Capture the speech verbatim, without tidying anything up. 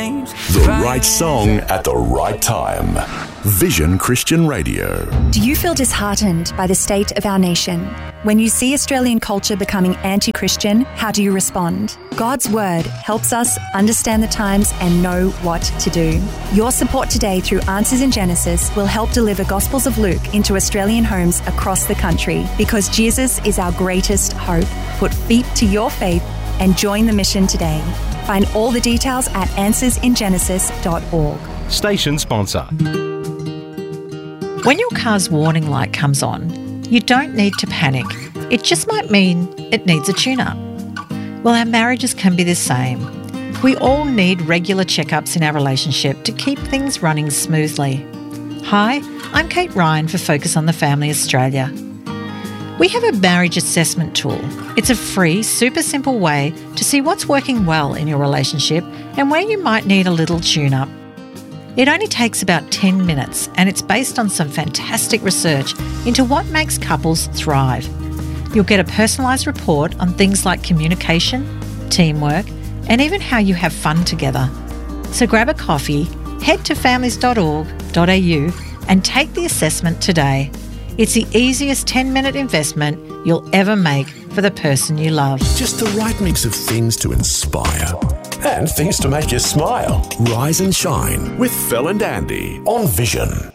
flames. The right song at the right time. Vision Christian Radio. Do you feel disheartened by the state of our nation? When you see Australian culture becoming anti-Christian, how do you respond? God's Word helps us understand the times and know what to do. Your support today through Answers in Genesis will help deliver Gospels of Luke into Australian homes across the country, because Jesus is our greatest hope. Put feet to your faith and join the mission today. Find all the details at answers in genesis dot org. Station sponsor. When your car's warning light comes on, you don't need to panic. It just might mean it needs a tune-up. Well, our marriages can be the same. We all need regular checkups in our relationship to keep things running smoothly. Hi, I'm Kate Ryan for Focus on the Family Australia. We have a marriage assessment tool. It's a free, super simple way to see what's working well in your relationship and where you might need a little tune-up. It only takes about ten minutes, and it's based on some fantastic research into what makes couples thrive. You'll get a personalised report on things like communication, teamwork, and even how you have fun together. So grab a coffee, head to families dot org dot a u and take the assessment today. It's the easiest ten-minute investment you'll ever make for the person you love. Just the right mix of things to inspire and things to make you smile. Rise and shine with Phil and Andy on Vision.